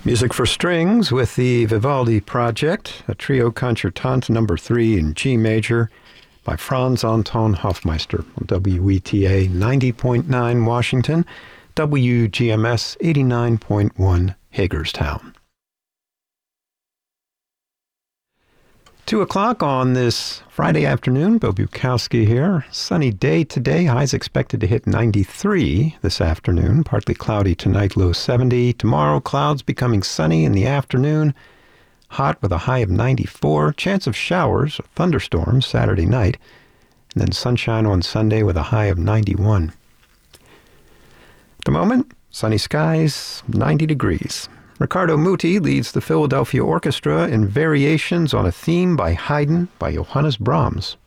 Music for strings with the Vivaldi Project, a trio concertante number 3 in G major by Franz Anton Hofmeister on WETA 90.9 Washington, WGMS 89.1 Hagerstown. 2 o'clock on this Friday afternoon. Bo Bukowski here. Sunny day today. Highs expected to hit 93 this afternoon. Partly cloudy tonight, low 70. Tomorrow, clouds becoming sunny in the afternoon. Hot with a high of 94. Chance of showers or thunderstorms Saturday night. And then sunshine on Sunday with a high of 91. At the moment, sunny skies, 90 degrees. Riccardo Muti leads the Philadelphia Orchestra in variations on a theme by Haydn by Johannes Brahms.